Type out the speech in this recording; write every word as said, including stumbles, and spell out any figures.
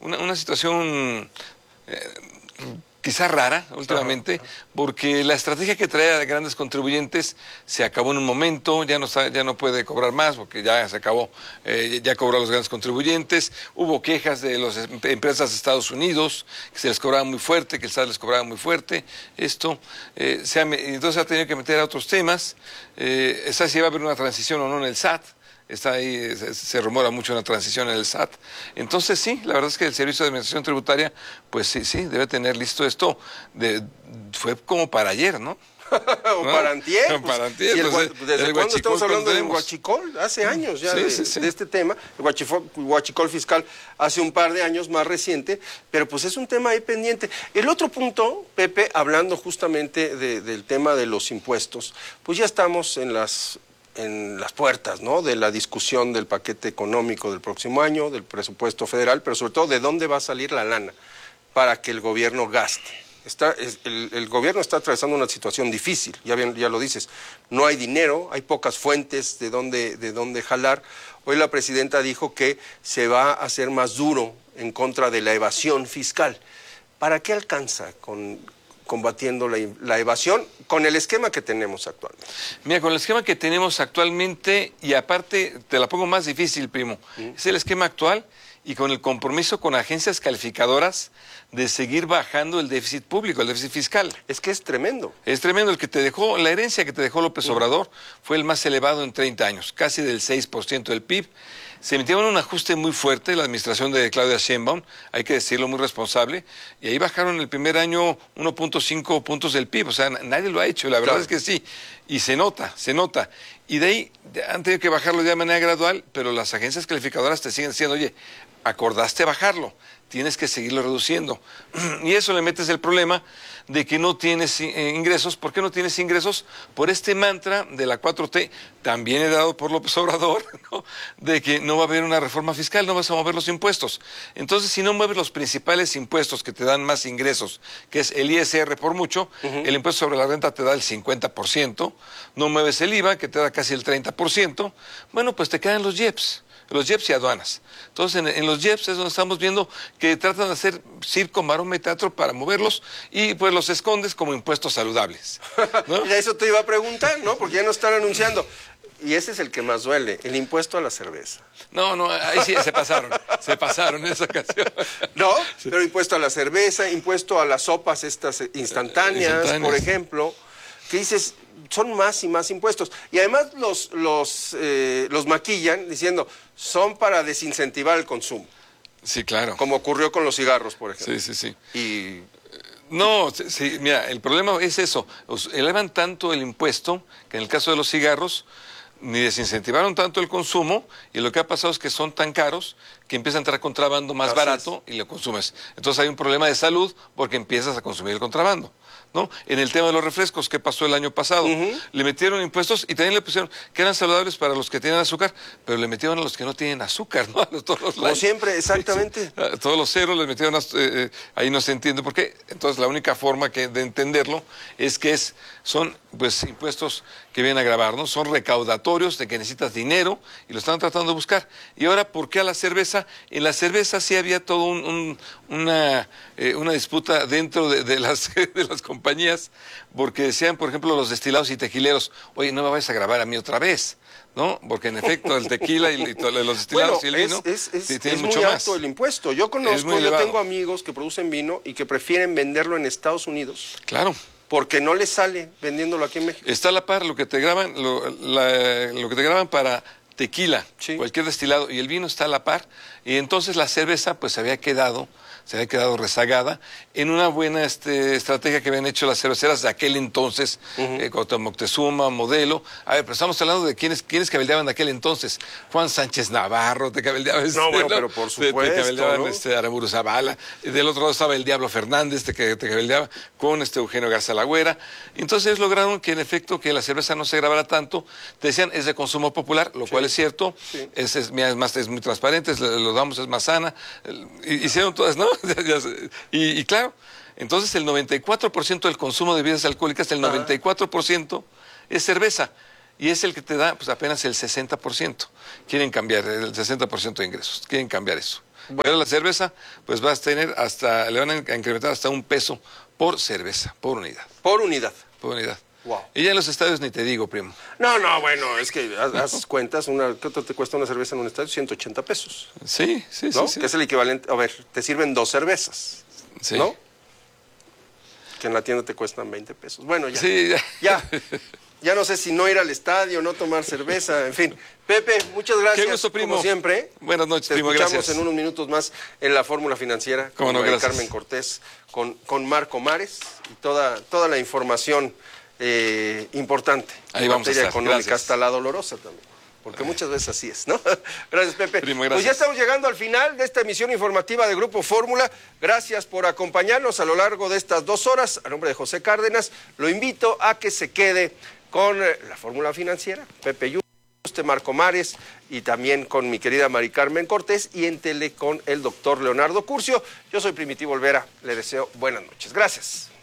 una, una situación eh, quizás rara últimamente, ajá, porque la estrategia que traía de grandes contribuyentes se acabó en un momento, ya no, está, ya no puede cobrar más porque ya se acabó, eh, ya cobró a los grandes contribuyentes, hubo quejas de las empresas de Estados Unidos, que se les cobraba muy fuerte, que el S A T les cobraba muy fuerte, esto, eh, se ha, entonces ha tenido que meter a otros temas, eh, esa si va a haber una transición o no en el S A T. Está ahí, se, se rumora mucho una transición en el S A T. Entonces sí, la verdad es que el Servicio de Administración Tributaria, pues sí, sí, debe tener listo esto. De, fue como para ayer, ¿no? o ¿no? para antier. O para antier. Si el, Pues, ¿Desde cuándo estamos hablando del tenemos? huachicol? Hace años ya sí, de, sí, sí. de este tema. El huachicol, huachicol fiscal hace un par de años, más reciente, pero pues es un tema ahí pendiente. El otro punto, Pepe, hablando justamente de, del tema de los impuestos, pues ya estamos en las... en las puertas, ¿no?, de la discusión del paquete económico del próximo año, del presupuesto federal, pero sobre todo de dónde va a salir la lana para que el gobierno gaste. Está, es, el, el gobierno está atravesando una situación difícil, ya, bien, ya lo dices, no hay dinero, hay pocas fuentes de dónde, de dónde jalar. Hoy la presidenta dijo que se va a hacer más duro en contra de la evasión fiscal. ¿Para qué alcanza con... combatiendo la, la evasión con el esquema que tenemos actualmente? Mira, con el esquema que tenemos actualmente, y aparte te la pongo más difícil, primo, ¿Mm? es el esquema actual y con el compromiso con agencias calificadoras de seguir bajando el déficit público, el déficit fiscal. Es que es tremendo. Es tremendo. El que te dejó, la herencia que te dejó López Obrador fue el más elevado en treinta años, casi del seis por ciento del P I B. Se metieron un ajuste muy fuerte, la administración de Claudia Sheinbaum, hay que decirlo, muy responsable, y ahí bajaron el primer año uno punto cinco puntos del P I B, o sea, nadie lo ha hecho, la verdad claro. es que sí, y se nota, se nota. Y de ahí han tenido que bajarlo de manera gradual, pero las agencias calificadoras te siguen diciendo, oye, acordaste bajarlo, tienes que seguirlo reduciendo. Y eso le metes el problema de que no tienes eh, ingresos. ¿Por qué no tienes ingresos? Por este mantra de la cuatro T, también he dado por López Obrador, ¿no?, de que no va a haber una reforma fiscal, no vas a mover los impuestos. Entonces, si no mueves los principales impuestos que te dan más ingresos, que es el I S R por mucho, uh-huh. el impuesto sobre la renta te da el cincuenta por ciento, no mueves el I V A, que te da casi el treinta por ciento, bueno, pues te quedan los I E P S. Los I E P S y aduanas. Entonces, en, en los I E P S es donde estamos viendo que tratan de hacer circo, maroma y teatro para moverlos y pues los escondes como impuestos saludables, ¿no? Y a eso te iba a preguntar, ¿no? Porque ya nos están anunciando. Y ese es el que más duele, el impuesto a la cerveza. No, no, ahí sí se pasaron, se pasaron en esa ocasión. No, sí. Pero impuesto a la cerveza, impuesto a las sopas estas instantáneas, instantáneas. por ejemplo, que dices... son más y más impuestos. Y además los, los, eh, los maquillan diciendo, son para desincentivar el consumo. Sí, claro. Como ocurrió con los cigarros, por ejemplo. Sí, sí, sí. Y... No, sí, mira, el problema es eso. Elevan tanto el impuesto, que en el caso de los cigarros, ni desincentivaron tanto el consumo, y lo que ha pasado es que son tan caros que empieza a entrar contrabando más Así barato es. y lo consumes. Entonces hay un problema de salud porque empiezas a consumir el contrabando, ¿no? En el tema de los refrescos, ¿qué pasó el año pasado? Uh-huh. Le metieron impuestos y también le pusieron que eran saludables para los que tienen azúcar, pero le metieron a los que no tienen azúcar, ¿no? A los, todos los Como light. siempre, exactamente. A todos los ceros les metieron, a, eh, ahí no se entiende por qué. Entonces la única forma que, de entenderlo es que es, son pues impuestos que vienen a grabar, ¿no? Son recaudatorios de que necesitas dinero y lo están tratando de buscar. Y ahora, ¿por qué a la cerveza? En la cerveza sí había todo un, un, una, eh, una disputa dentro de, de, las, de las compañías, porque decían, por ejemplo, los destilados y tequileros, oye, no me vayas a grabar a mí otra vez, ¿no? Porque en efecto el tequila y, y los destilados bueno, y el vino es, es, sí, es, tienen es mucho muy más. alto el impuesto. Yo conozco, yo tengo amigos que producen vino y que prefieren venderlo en Estados Unidos. Claro. Porque no les sale vendiéndolo aquí en México. Está a la par lo que te graban, lo, la, lo que te graban para tequila, sí. cualquier destilado, y el vino está a la par, y entonces la cerveza pues se había quedado, se había quedado rezagada en una buena este, estrategia que habían hecho las cerveceras de aquel entonces, uh-huh. eh, con Moctezuma, Modelo. A ver, pero estamos hablando de quiénes, quiénes cabeldeaban de aquel entonces. Juan Sánchez Navarro te cabeldeaba. Este, no, bueno, ¿no? pero por supuesto. Te, te cabeldeaban ¿no? este, Aramburu Zavala. Del otro lado estaba el Diablo Fernández, te, te cabeldeaba con este Eugenio Garza Lagüera. Entonces ellos lograron que en efecto que la cerveza no se grabara tanto. Te decían, es de consumo popular, lo sí. cual es cierto. Sí. Es, es, es, más, es muy transparente, es, lo damos, es más sana. Hicieron todas, ¿no? y, y claro, entonces el noventa y cuatro por ciento del consumo de bebidas alcohólicas, el noventa y cuatro por ciento es cerveza, y es el que te da pues apenas el sesenta por ciento. Quieren cambiar el sesenta por ciento de ingresos, quieren cambiar eso. Bueno. Y ahora la cerveza, pues vas a tener hasta, le van a incrementar hasta un peso por cerveza, por unidad. Por unidad. Por unidad. Wow. Y ya en los estadios ni te digo, primo. No, no, bueno, es que haz, haz cuentas, una, ¿cuánto te cuesta una cerveza en un estadio? ciento ochenta pesos. Sí, sí, ¿No? sí, sí. Que es el equivalente, a ver, te sirven dos cervezas, Sí. ¿no? Que en la tienda te cuestan veinte pesos. Bueno, ya. Sí, ya. Ya. Ya no sé si no ir al estadio, no tomar cerveza, en fin. Pepe, muchas gracias. Qué gusto, primo. Como siempre. Buenas noches, Te primo, escuchamos gracias. en unos minutos más en la Fórmula Financiera Cómo con no, Mari gracias. Carmen Cortés, con, con Marco Mares y toda, toda la información eh, importante Ahí en vamos a materia estar. económica, Gracias. hasta la dolorosa también. Porque muchas veces así es, ¿no? Gracias, Pepe. Primo, Pues gracias. ya estamos llegando al final de esta emisión informativa de Grupo Fórmula. Gracias por acompañarnos a lo largo de estas dos horas. A nombre de José Cárdenas, lo invito a que se quede con eh, la Fórmula Financiera, Pepe Yuste, Marco Mares y también con mi querida Mari Carmen Cortés y en tele con el doctor Leonardo Curcio. Yo soy Primitivo Olvera, le deseo buenas noches. Gracias.